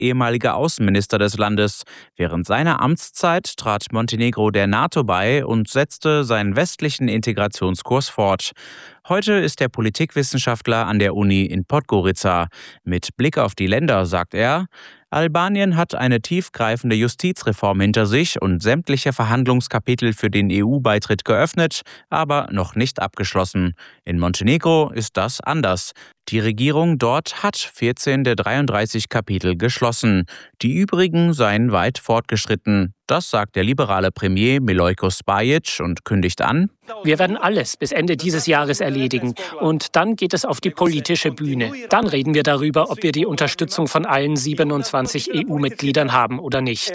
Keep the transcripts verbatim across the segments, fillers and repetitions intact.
ehemaliger Außenminister des Landes. Während seiner Amtszeit trat Montenegro der NATO bei und setzte seinen westlichen Integrationskurs fort. Heute ist er Politikwissenschaftler an der Uni in Podgorica. Mit Blick auf die Länder sagt er: Albanien hat eine tiefgreifende Justizreform hinter sich und sämtliche Verhandlungskapitel für den E U-Beitritt geöffnet, aber noch nicht abgeschlossen. In Montenegro ist das anders. Die Regierung dort hat vierzehn der dreiunddreißig Kapitel geschlossen. Die übrigen seien weit fortgeschritten. Das sagt der liberale Premier Milojko Spajic und kündigt an: Wir werden alles bis Ende dieses Jahres erledigen. Und dann geht es auf die politische Bühne. Dann reden wir darüber, ob wir die Unterstützung von allen siebenundzwanzig E U-Mitgliedern haben oder nicht.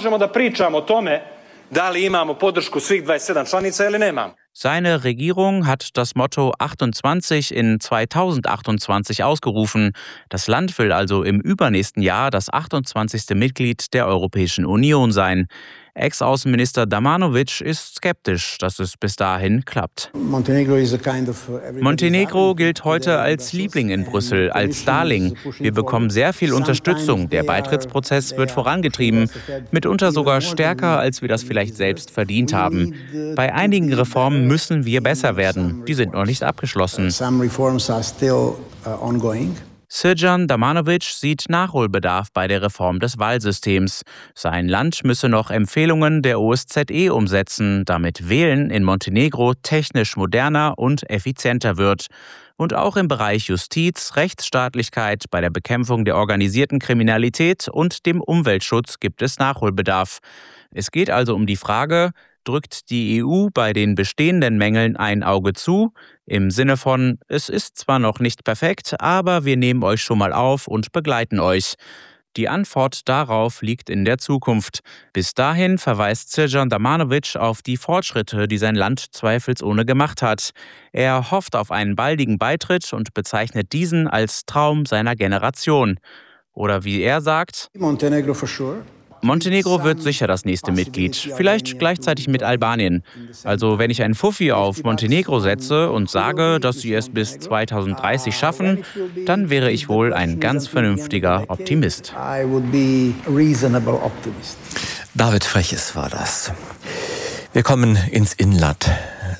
Seine Regierung hat das Motto achtundzwanzig in zweitausendachtundzwanzig ausgerufen. Das Land will also im übernächsten Jahr das achtundzwanzigste Mitglied der Europäischen Union sein. Ex-Außenminister Damjanovic ist skeptisch, dass es bis dahin klappt. Montenegro gilt heute als Liebling in Brüssel, als Darling. Wir bekommen sehr viel Unterstützung. Der Beitrittsprozess wird vorangetrieben, mitunter sogar stärker, als wir das vielleicht selbst verdient haben. Bei einigen Reformen müssen wir besser werden. Die sind noch nicht abgeschlossen. Srđan Damjanovic sieht Nachholbedarf bei der Reform des Wahlsystems. Sein Land müsse noch Empfehlungen der O S Z E umsetzen, damit Wählen in Montenegro technisch moderner und effizienter wird. Und auch im Bereich Justiz, Rechtsstaatlichkeit, bei der Bekämpfung der organisierten Kriminalität und dem Umweltschutz gibt es Nachholbedarf. Es geht also um die Frage: Drückt die E U bei den bestehenden Mängeln ein Auge zu? Im Sinne von: Es ist zwar noch nicht perfekt, aber wir nehmen euch schon mal auf und begleiten euch. Die Antwort darauf liegt in der Zukunft. Bis dahin verweist Srđan Damjanovic auf die Fortschritte, die sein Land zweifelsohne gemacht hat. Er hofft auf einen baldigen Beitritt und bezeichnet diesen als Traum seiner Generation. Oder wie er sagt: Montenegro wird sicher das nächste Mitglied, vielleicht gleichzeitig mit Albanien. Also wenn ich ein Fuffi auf Montenegro setze und sage, dass sie es bis zweitausenddreißig schaffen, dann wäre ich wohl ein ganz vernünftiger Optimist. David Freches war das. Wir kommen ins Inland.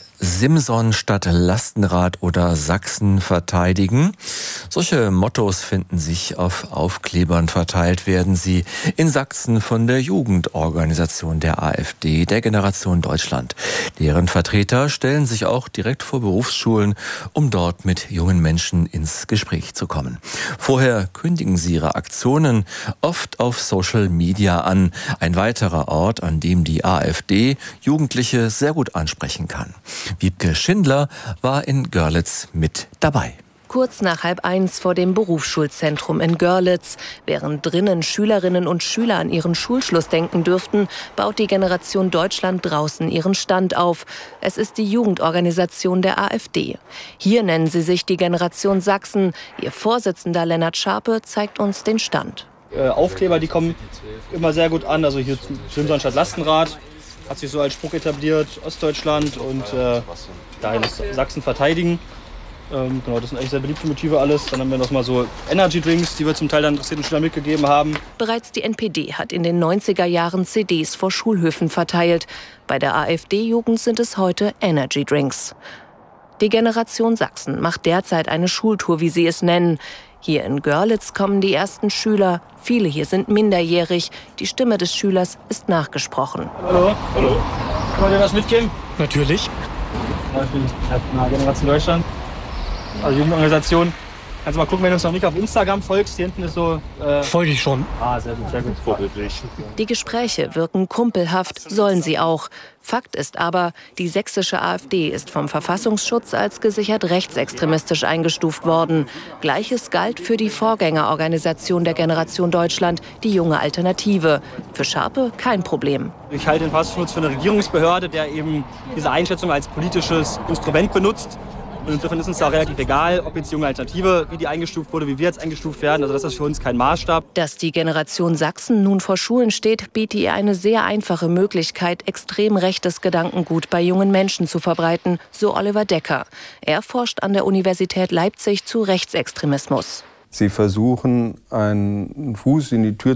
Simson statt Lastenrad oder Sachsen verteidigen. Solche Mottos finden sich auf Aufklebern. Verteilt werden sie in Sachsen von der Jugendorganisation der AfD, der Generation Deutschland. Deren Vertreter stellen sich auch direkt vor Berufsschulen, um dort mit jungen Menschen ins Gespräch zu kommen. Vorher kündigen sie ihre Aktionen oft auf Social Media an. Ein weiterer Ort, an dem die AfD Jugendliche sehr gut ansprechen kann. Wiebke Schindler war in Görlitz mit dabei. Kurz nach halb eins vor dem Berufsschulzentrum in Görlitz. Während drinnen Schülerinnen und Schüler an ihren Schulschluss denken dürften, baut die Generation Deutschland draußen ihren Stand auf. Es ist die Jugendorganisation der AfD. Hier nennen sie sich die Generation Sachsen. Ihr Vorsitzender Lennart Scharpe zeigt uns den Stand. Äh, Aufkleber, die kommen immer sehr gut an. Also hier Simson statt Lastenrad. Hat sich so als Spruch etabliert, Ostdeutschland und äh, dahin ist Sachsen verteidigen. Ähm, genau, das sind eigentlich sehr beliebte Motive alles. Dann haben wir noch mal so Energy Drinks, die wir zum Teil dann interessierten Schülern mitgegeben haben. Bereits die N P D hat in den neunziger Jahren C Ds vor Schulhöfen verteilt. Bei der AfD-Jugend sind es heute Energy Drinks. Die Generation Sachsen macht derzeit eine Schultour, wie sie es nennen. Hier in Görlitz kommen die ersten Schüler. Viele hier sind minderjährig. Die Stimme des Schülers ist nachgesprochen. Hallo. Hallo. Wollt ihr was mitgeben? Natürlich. Ja, ich bin von der Generation Deutschland. Also Jugendorganisation. Kannst du mal gucken, wenn du uns noch nicht auf Instagram folgst. Hier hinten ist so... Äh Folge ich schon. Ah, sehr gut, sehr gut. Vorbildlich. Die Gespräche wirken kumpelhaft, sollen sie auch. Fakt ist aber, die sächsische AfD ist vom Verfassungsschutz als gesichert rechtsextremistisch eingestuft worden. Gleiches galt für die Vorgängerorganisation der Generation Deutschland, die Junge Alternative. Für Scharpe kein Problem. Ich halte den Verfassungsschutz für eine Regierungsbehörde, der eben diese Einschätzung als politisches Instrument benutzt. Und insofern ist uns da relativ egal, ob jetzt die Junge Alternative, wie die eingestuft wurde, wie wir jetzt eingestuft werden. Also das ist für uns kein Maßstab. Dass die Generation Sachsen nun vor Schulen steht, bietet ihr eine sehr einfache Möglichkeit, extrem rechtes Gedankengut bei jungen Menschen zu verbreiten, so Oliver Decker. Er forscht an der Universität Leipzig zu Rechtsextremismus. Sie versuchen, einen Fuß in die Tür